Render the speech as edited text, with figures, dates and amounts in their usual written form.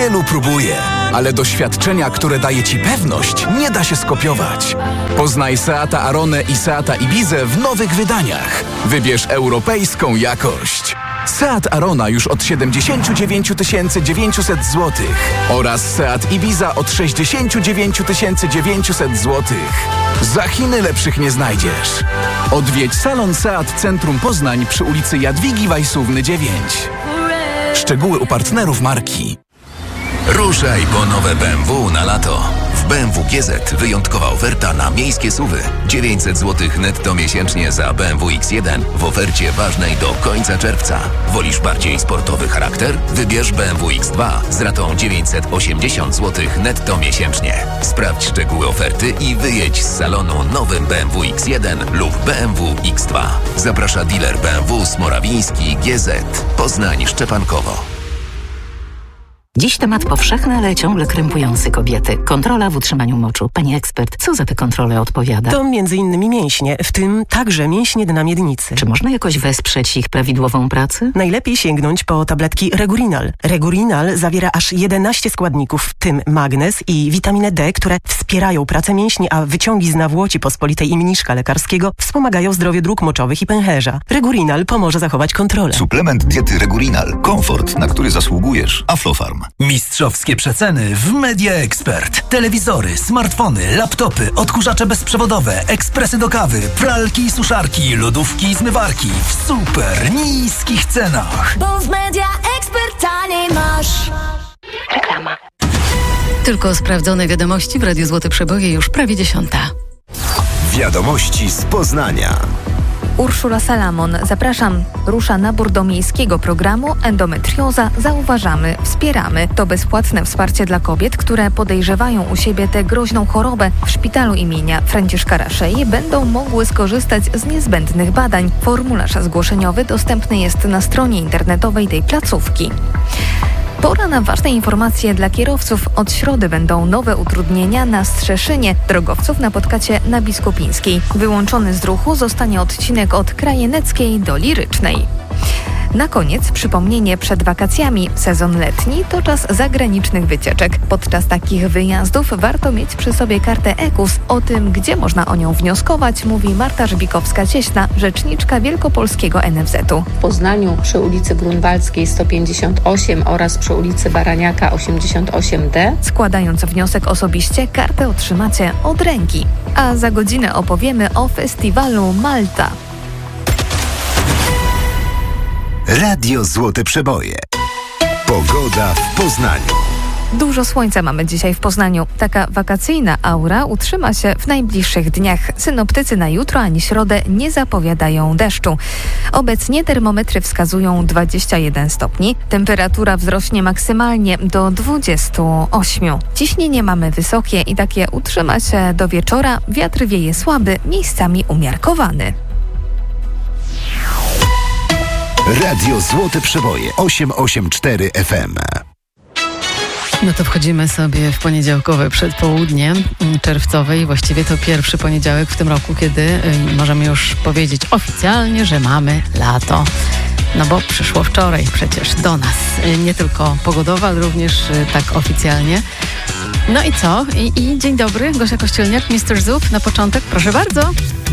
Wielu próbuje, ale doświadczenia, które daje Ci pewność, nie da się skopiować. Poznaj Seata Aronę i Seata Ibizę w nowych wydaniach. Wybierz europejską jakość. Seat Arona już od 79 900 zł oraz Seat Ibiza od 69 900 zł. Za Chiny lepszych nie znajdziesz. Odwiedź salon Seat Centrum Poznań przy ulicy Jadwigi Wajsówny 9. Szczegóły u partnerów marki. Ruszaj po nowe BMW na lato. W BMW GZ wyjątkowa oferta na miejskie SUV-y. 900 zł netto miesięcznie za BMW X1 w ofercie ważnej do końca czerwca. Wolisz bardziej sportowy charakter? Wybierz BMW X2 z ratą 980 zł netto miesięcznie. Sprawdź szczegóły oferty i wyjedź z salonu nowym BMW X1 lub BMW X2. Zaprasza dealer BMW Smorawiński GZ. Poznań Szczepankowo. Dziś temat powszechny, ale ciągle krępujący kobiety. Kontrola w utrzymaniu moczu. Pani ekspert, co za te kontrole odpowiada? To m.in. mięśnie, w tym także mięśnie dna miednicy. Czy można jakoś wesprzeć ich prawidłową pracę? Najlepiej sięgnąć po tabletki Regurinal. Regurinal zawiera aż 11 składników, w tym magnez i witaminę D, które wspierają pracę mięśni, a wyciągi z nawłoci pospolitej i mniszka lekarskiego wspomagają zdrowie dróg moczowych i pęcherza. Regurinal pomoże zachować kontrolę. Suplement diety Regurinal. Komfort, na który zasługujesz. Aflofarm. Mistrzowskie przeceny w Media Expert. Telewizory, smartfony, laptopy, odkurzacze bezprzewodowe, ekspresy do kawy, pralki i suszarki, lodówki i zmywarki w super niskich cenach. Bo w Media Expert taniej masz. Reklama. Tylko sprawdzone wiadomości w Radiu Złote Przeboje już prawie 10:00. Wiadomości z Poznania. Urszula Salamon, zapraszam. Rusza nabór do miejskiego programu Endometrioza Zauważamy, Wspieramy. To bezpłatne wsparcie dla kobiet, które podejrzewają u siebie tę groźną chorobę. W szpitalu imienia Franciszka Raszei będą mogły skorzystać z niezbędnych badań. Formularz zgłoszeniowy dostępny jest na stronie internetowej tej placówki. Pora na ważne informacje dla kierowców. Od środy będą nowe utrudnienia na Strzeszynie. Drogowców napotkacie na Biskupińskiej. Wyłączony z ruchu zostanie odcinek od Krajeneckiej do Lirycznej. Na koniec przypomnienie przed wakacjami. Sezon letni to czas zagranicznych wycieczek. Podczas takich wyjazdów warto mieć przy sobie kartę EKUS. O tym, gdzie można o nią wnioskować, mówi Marta Żbikowska-Cieśna, rzeczniczka Wielkopolskiego NFZ-u. W Poznaniu przy ulicy Grunwaldzkiej 158 oraz przy ulicy Baraniaka 88D. Składając wniosek osobiście, kartę otrzymacie od ręki. A za godzinę opowiemy o festiwalu Malta. Radio Złote Przeboje. Pogoda w Poznaniu. Dużo słońca mamy dzisiaj w Poznaniu. Taka wakacyjna aura utrzyma się w najbliższych dniach. Synoptycy na jutro ani środę nie zapowiadają deszczu. Obecnie termometry wskazują 21 stopni. Temperatura wzrośnie maksymalnie do 28. Ciśnienie mamy wysokie i takie utrzyma się do wieczora. Wiatr wieje słaby, miejscami umiarkowany. Radio Złote Przeboje 884 FM. No to wchodzimy sobie w poniedziałkowe przedpołudnie czerwcowe i właściwie to pierwszy poniedziałek w tym roku, kiedy możemy już powiedzieć oficjalnie, że mamy lato. No bo przyszło wczoraj przecież do nas. Nie tylko pogodowo, ale również tak oficjalnie. No i co? I dzień dobry, Gosia Kościelniak, Mr. Zup. Na początek, proszę bardzo.